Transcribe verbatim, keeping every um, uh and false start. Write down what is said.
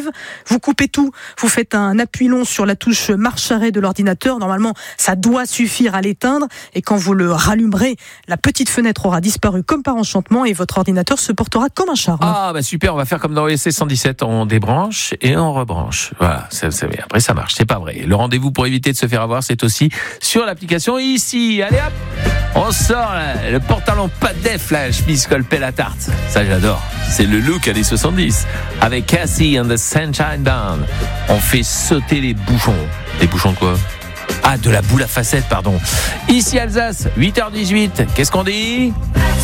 arrive, vous coupez tout, vous faites un appui long sur la touche marche-arrêt de l'ordinateur. Normalement, ça doit suffire à l'éteindre. Et quand vous le rallumerez, la petite fenêtre aura disparu comme par enchantement et votre ordinateur se portera comme un charme. Ah bah super, on va faire comme dans O S C cent dix-sept, on débranche et on rebranche. Voilà, ça, ça, après ça marche, c'est pas vrai. Le rendez-vous pour éviter de se faire avoir, c'est aussi sur l'application ici. Allez hop, on sort là, le pantalon pas de def, la chemise colpée la tarte. Ça j'adore, c'est le look années soixante-dix. Avec Cassie and the Sunshine Band, on fait sauter les bouchons. Les bouchons de quoi ? Ah, de la boule à facettes, pardon. Ici Alsace, huit heures dix-huit, qu'est-ce qu'on dit ?